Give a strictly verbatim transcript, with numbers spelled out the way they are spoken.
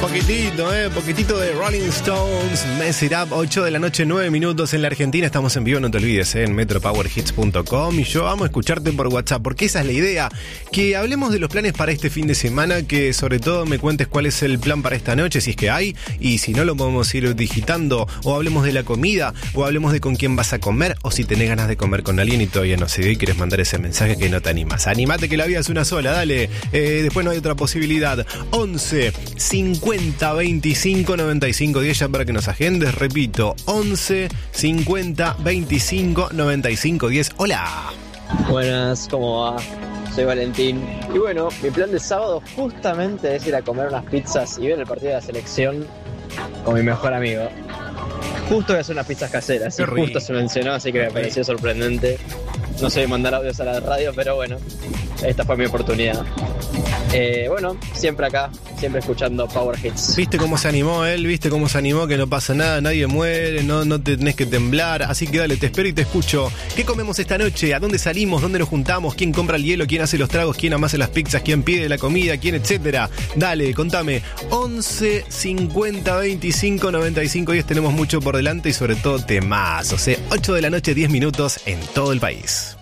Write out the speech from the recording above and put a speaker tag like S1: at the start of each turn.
S1: Poquitito, eh, poquitito de Rolling Stones, Mess It Up, ocho de la noche, nueve minutos en la Argentina. Estamos en vivo, no te olvides, eh, en metro power hits punto com. Y yo amo escucharte por WhatsApp, porque esa es la idea. Que hablemos de los planes para este fin de semana, que sobre todo me cuentes cuál es el plan para esta noche, si es que hay, y si no lo podemos ir digitando. O hablemos de la comida, o hablemos de con quién vas a comer, o si tenés ganas de comer con alguien y todavía no sé, y quieres mandar ese mensaje que no te animas. Animate, que la vida es una sola, dale. Eh, después no hay otra posibilidad. once cincuenta veinticinco noventa y cinco diez ya para que nos agendes. Repito, once cincuenta veinticinco noventa y cinco diez. Hola.
S2: Buenas, ¿cómo va? Soy Valentín. Y bueno, mi plan de sábado justamente es ir a comer unas pizzas y ver el partido de la selección con mi mejor amigo. Justo voy a hacer unas pizzas caseras, y justo se mencionó, así que me pareció sorprendente. No sé mandar audios a la radio, pero bueno, esta fue mi oportunidad. Eh, bueno, siempre acá, siempre escuchando Power Hits.
S1: ¿Viste cómo se animó él? ¿Viste cómo se animó? Que no pasa nada, nadie muere, no, no te tenés que temblar. Así que dale, te espero y te escucho. ¿Qué comemos esta noche? ¿A dónde salimos? ¿Dónde nos juntamos? ¿Quién compra el hielo? ¿Quién hace los tragos? ¿Quién amasa las pizzas? ¿Quién pide la comida? ¿Quién etcétera? Dale, contame. once cincuenta veinticinco noventa y cinco diez. Tenemos mucho por delante y sobre todo temazos, ¿eh? ocho de la noche, diez minutos en todo el país.